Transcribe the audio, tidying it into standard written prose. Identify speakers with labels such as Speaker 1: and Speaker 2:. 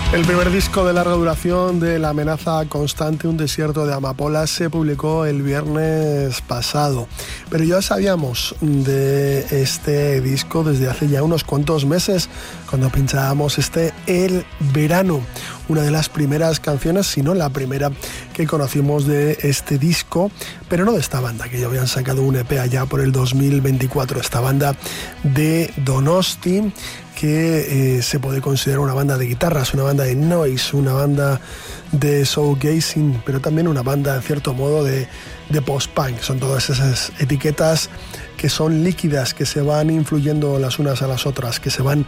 Speaker 1: El primer disco de larga duración de La Amenaza Constante, un desierto de amapolas, se publicó el viernes pasado. Pero ya sabíamos de este disco desde hace ya unos cuantos meses, cuando pinchábamos El Verano, una de las primeras canciones, si no la primera que conocimos de este disco, pero no de esta banda, que ya habían sacado un EP allá por el 2024, esta banda de Donosti, que se puede considerar una banda de guitarras, una banda de noise, una banda de showgazing, pero también una banda en cierto modo de post-punk. Son todas esas etiquetas que son líquidas, que se van influyendo las unas a las otras, que se van